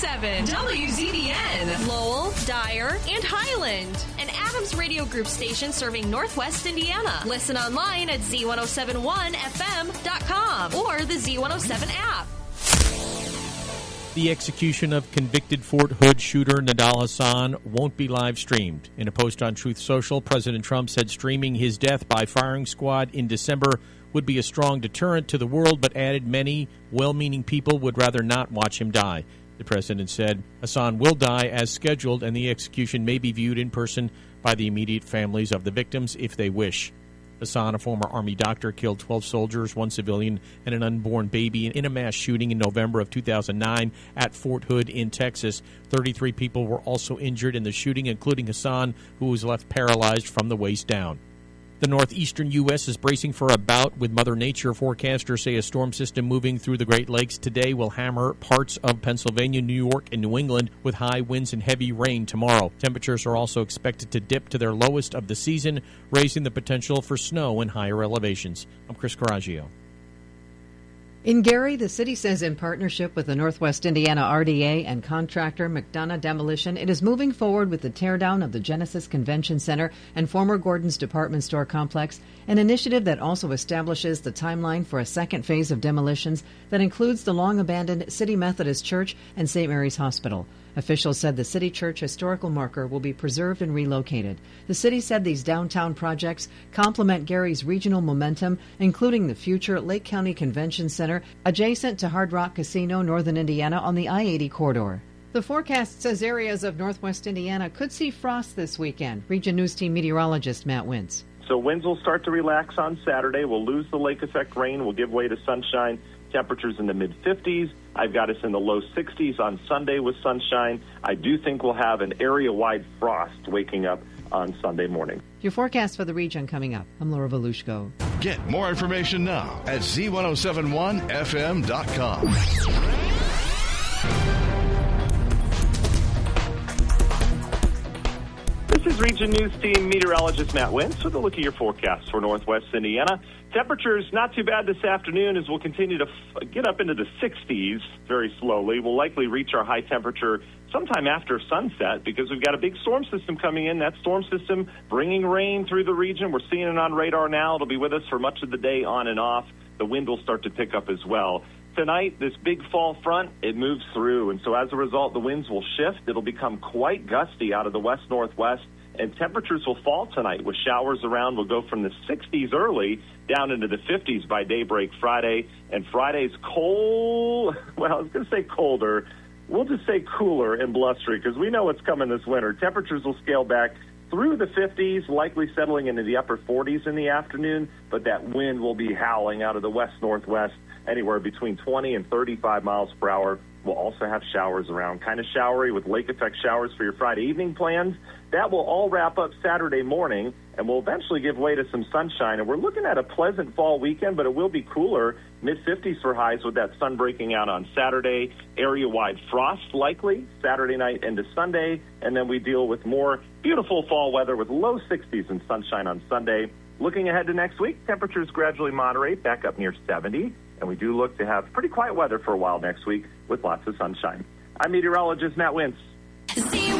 Z107, WZDN, Lowell, Dyer, and Highland. An Adams Radio Group station serving Northwest Indiana. Listen online at Z1071FM.com or the Z107 app. The execution of convicted Fort Hood shooter Nidal Hasan won't be live streamed. In a post on Truth Social, President Trump said streaming his death by firing squad in December would be a strong deterrent to the world, but added many well-meaning people would rather not watch him die. The president said Hasan will die as scheduled, and the execution may be viewed in person by the immediate families of the victims if they wish. Hasan, a former Army doctor, killed 12 soldiers, 1 civilian, and an unborn baby in a mass shooting in November of 2009 at Fort Hood in Texas. 33 people were also injured in the shooting, including Hasan, who was left paralyzed from the waist down. The northeastern U.S. is bracing for a bout with Mother Nature. Forecasters say a storm system moving through the Great Lakes today will hammer parts of Pennsylvania, New York, and New England with high winds and heavy rain tomorrow. Temperatures are also expected to dip to their lowest of the season, raising the potential for snow in higher elevations. I'm Chris Coraggio. In Gary, the city says in partnership with the Northwest Indiana RDA and contractor McDonough Demolition, it is moving forward with the teardown of the Genesis Convention Center and former Gordon's department store complex, an initiative that also establishes the timeline for a second phase of demolitions that includes the long-abandoned City Methodist Church and St. Mary's Hospital. Officials said the City Church historical marker will be preserved and relocated. The city said these downtown projects complement Gary's regional momentum, including the future Lake County Convention Center adjacent to Hard Rock Casino, Northern Indiana, on the I-80 corridor. The forecast says areas of Northwest Indiana could see frost this weekend. Region News Team meteorologist Matt Wintz. So winds will start to relax on Saturday. We'll lose the lake effect rain. We'll give way to sunshine. Temperatures in the mid-50s. I've got us in the low 60s on Sunday with sunshine. I do think we'll have an area-wide frost waking up on Sunday morning. Your forecast for the region coming up. I'm Laura Volushko. Get more information now at Z1071FM.com. This is Region News Team meteorologist Matt Wintz with a look at your forecast for Northwest Indiana. Temperatures not too bad this afternoon as we'll continue to get up into the 60s very slowly. We'll likely reach our high temperature sometime after sunset because we've got a big storm system coming in. That storm system bringing rain through the region. We're seeing it on radar now. It'll be with us for much of the day on and off. The wind will start to pick up as well. Tonight, this big fall front, it moves through, and so as a result, the winds will shift. It'll become quite gusty out of the west-northwest, and temperatures will fall tonight with showers around. We'll go from the 60s early down into the 50s by daybreak Friday, and Friday's cold, well, I was going to say colder. We'll just say cooler and blustery because we know what's coming this winter. Temperatures will scale back through the 50s, likely settling into the upper 40s in the afternoon, but that wind will be howling out of the west-northwest anywhere between 20 and 35 miles per hour. We'll also have showers around, kind of showery with lake effect showers for your Friday evening plans. That will all wrap up Saturday morning, and will eventually give way to some sunshine. And we're looking at a pleasant fall weekend, but it will be cooler, mid-50s for highs with that sun breaking out on Saturday. Area-wide frost likely Saturday night into Sunday, and then we deal with more beautiful fall weather with low 60s and sunshine on Sunday. Looking ahead to next week, temperatures gradually moderate back up near 70, and we do look to have pretty quiet weather for a while next week with lots of sunshine. I'm meteorologist Matt Wintz.